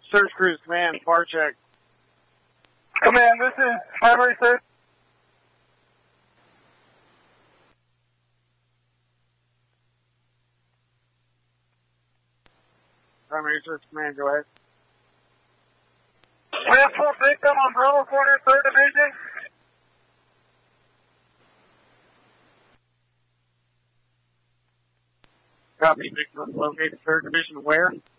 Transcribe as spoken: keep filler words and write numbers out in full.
Search Crews Command, bar check. Command, this is primary search. Primary Search Command, go ahead. We have full victim on Bravo Corner, third Division. Copy, victim located third Division where?